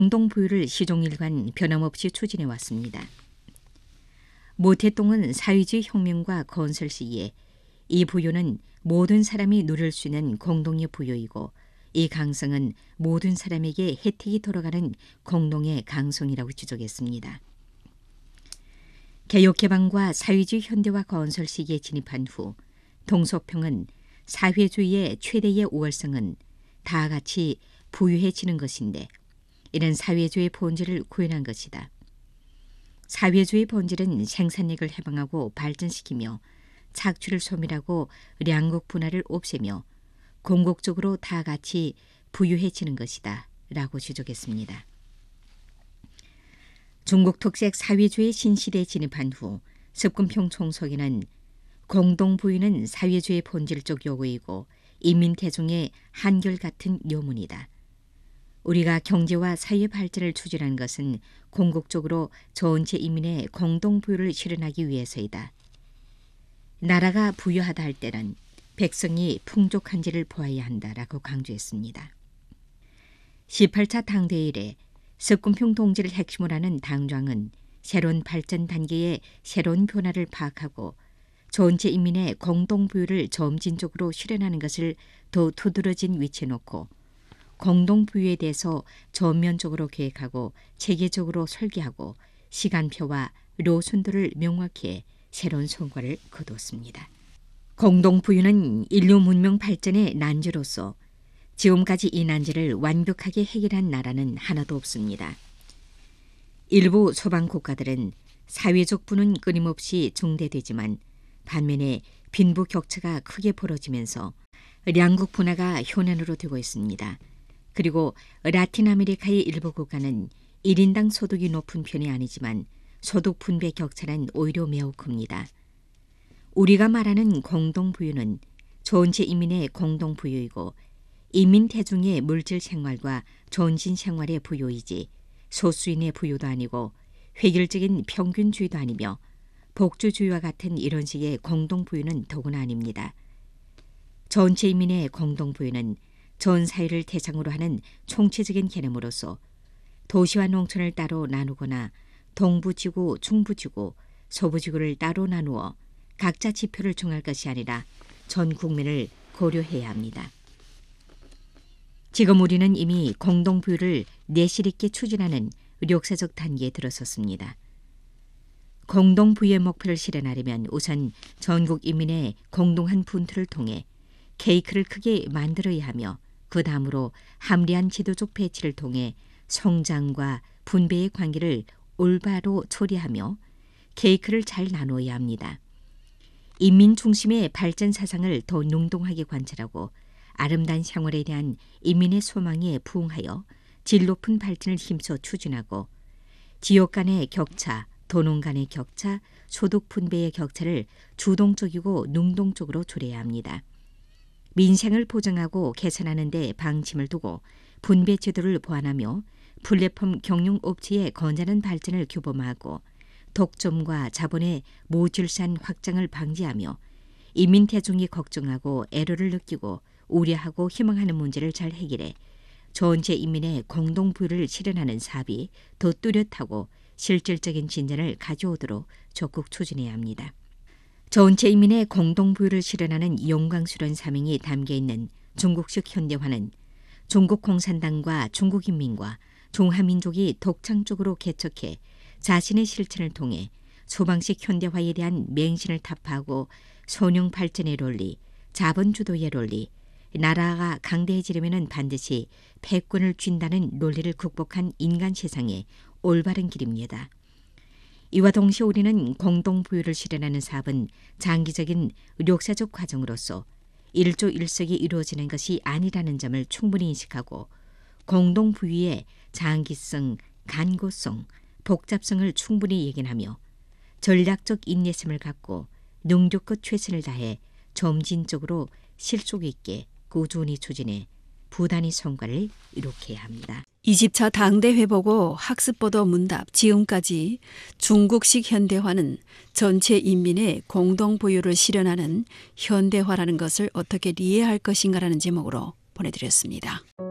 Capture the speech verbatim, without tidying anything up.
공동부유를 시종일관 변함없이 추진해 왔습니다. 모태똥은 사회주의 혁명과 건설 시기에 이 부유는 모든 사람이 누릴 수 있는 공동의 부유이고 이 강성은 모든 사람에게 혜택이 돌아가는 공동의 강성이라고 지적했습니다. 개혁개방과 사회주의 현대화 건설 시기에 진입한 후 동서평은 사회주의의 최대의 우월성은 다 같이 부유해지는 것인데 이는 사회주의 본질을 구현한 것이다. 사회주의 본질은 생산력을 해방하고 발전시키며 착취를 소멸하고 양국 분할을 없애며 궁극적으로 다 같이 부유해지는 것이다 라고 지적했습니다. 중국 특색 사회주의 신시대에 진입한 후 습근평 총석에는 공동부유는 사회주의 본질적 요구이고 인민대중의 한결같은 요문이다. 우리가 경제와 사회 발전을 추진하는 것은 궁극적으로 전체 인민의 공동부유를 실현하기 위해서이다. 나라가 부유하다 할 때는 백성이 풍족한지를 보아야 한다라고 강조했습니다. 십팔 차 당대회 이래 습근평 동지를 핵심으로 하는 당좌은 새로운 발전 단계의 새로운 변화를 파악하고 전체 인민의 공동부유를 점진적으로 실현하는 것을 더 두드러진 위치에 놓고 공동부유에 대해서 전면적으로 계획하고 체계적으로 설계하고 시간표와 노선도를 명확히 해 새로운 성과를 거뒀습니다. 공동부유는 인류 문명 발전의 난제로서 지금까지 이 난제를 완벽하게 해결한 나라는 하나도 없습니다. 일부 소방 국가들은 사회적 부는 끊임없이 증대되지만 반면에 빈부 격차가 크게 벌어지면서 양국 분화가 현안으로 되고 있습니다. 그리고 라틴 아메리카의 일부 국가는 일 인당 소득이 높은 편이 아니지만 소득 분배 격차는 오히려 매우 큽니다. 우리가 말하는 공동부유는 전체 인민의 공동부유이고 인민 대중의 물질 생활과 전신 생활의 부유이지 소수인의 부유도 아니고 획일적인 평균주의도 아니며 복주주의와 같은 이런 식의 공동부유는 더구나 아닙니다. 전체 인민의 공동부유는 전 사회를 대상으로 하는 총체적인 개념으로서 도시와 농촌을 따로 나누거나 동부지구, 중부지구, 서부지구를 따로 나누어 각자 지표를 정할 것이 아니라 전 국민을 고려해야 합니다. 지금 우리는 이미 공동부유를 내실 있게 추진하는 역사적 단계에 들어섰습니다. 공동부유의 목표를 실현하려면 우선 전국 인민의 공동한 분투를 통해 케이크를 크게 만들어야 하며 그 다음으로 합리한 지도적 배치를 통해 성장과 분배의 관계를 올바로 처리하며 케이크를 잘 나누어야 합니다. 인민 중심의 발전 사상을 더 능동하게 관찰하고 아름다운 생활에 대한 인민의 소망에 부응하여 질 높은 발전을 힘써 추진하고 지역 간의 격차, 도농 간의 격차, 소득 분배의 격차를 주동적이고 능동적으로 줄여야 합니다. 민생을 보장하고 개선하는 데 방침을 두고 분배 제도를 보완하며 플랫폼 경영업체의 건전한 발전을 규범하고 독점과 자본의 모질산 확장을 방지하며 인민 대중이 걱정하고 애로를 느끼고 우려하고 희망하는 문제를 잘 해결해 전체 인민의 공동부유를 실현하는 사업이 더 뚜렷하고 실질적인 진전을 가져오도록 적극 추진해야 합니다. 전체 인민의 공동부유를 실현하는 영광스러운 사명이 담겨있는 중국식 현대화는 중국 공산당과 중국 인민과 중화민족이 독창적으로 개척해 자신의 실천을 통해 소방식 현대화에 대한 맹신을 타파하고 선용 발전의 논리, 자본주도의 논리, 나라가 강대해지려면 반드시 패권을 쥔다는 논리를 극복한 인간 세상의 올바른 길입니다. 이와 동시에 우리는 공동부유를 실현하는 사업은 장기적인 역사적 과정으로서 일조일석이 이루어지는 것이 아니라는 점을 충분히 인식하고 공동부유의 장기성, 간고성, 복잡성을 충분히 예견하며 전략적 인내심을 갖고 능력껏 최선을 다해 점진적으로 실속 있게 꾸준히 추진해 부단히 성과를 이룩해야 합니다. 이십 차 당대회 보고 학습보도 문답 지금까지 중국식 현대화는 전체 인민의 공동부유를 실현하는 현대화라는 것을 어떻게 이해할 것인가라는 제목으로 보내드렸습니다.